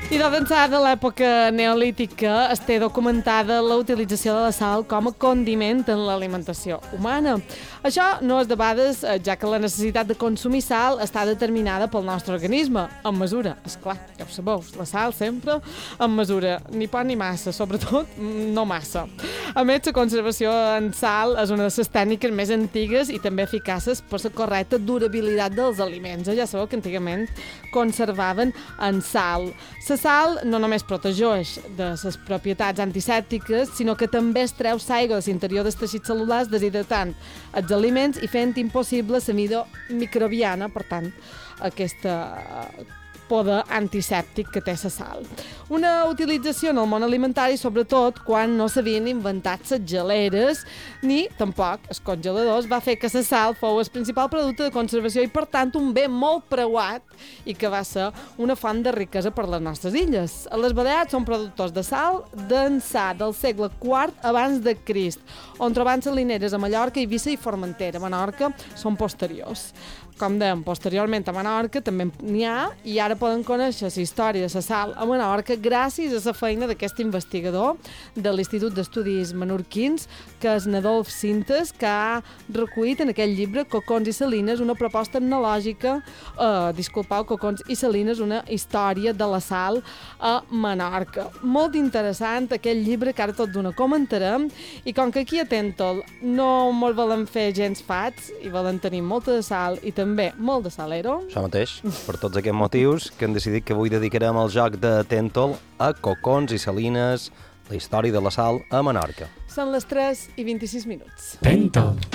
I d'ençà de l'època neolítica es té documentada la utilització de la sal com a condiment en l'alimentació humana. Això no és debades, ja que la necessitat de consumir sal està determinada pel nostre organisme, en mesura, esclar, ja ho sabeu, la sal sempre en mesura, ni poc ni massa, sobretot no massa. A més, la conservació en sal és una de les tècniques més antigues i també eficaces per la correcta durabilitat dels aliments. Ja sabeu que antigament conservaven en sal. La sal no només protegeix de les propietats antisèptiques, sinó que també es treu l'aigua de l'interior dels teixits cel·lulars, deshidratant els aliments i fent impossible la mida microbiana, per tant, aquesta poder antisèptic que té la sal. Una utilització en el món alimentari, sobretot quan no s'havien inventat les geleres, ni tampoc els congeladors, va fer que la sal fos el principal producte de conservació i, per tant, un bé molt preuat i que va ser una font de riquesa per les nostres illes. Les Balears són productors de sal d'ençà del segle IV abans de Crist, on trobant salineres a Mallorca, Eivissa i Formentera. A Menorca són posteriors. Com dèiem, posteriorment a Menorca també n'hi ha, i ara poden conèixer la història de la sal a Menorca gràcies a la feina d'aquest investigador de l'Institut d'Estudis Menorquins, que és Nadolf Sintes, que ha recollit en aquest llibre Cocons i Salines, una proposta etnològica, Cocons i Salines, una història de la sal a Menorca. Molt interessant aquest llibre, que ara tot d'una comentarem, i com que aquí a Tèntol no ens volen fer gens fats i volen tenir molta de sal i també molt de salero. Això mateix, per tots aquests motius que hem decidit que avui dedicarem el joc de Tèntol a Cocons i Salines, la història de la sal a Menorca. Són les 3:26. Tèntol.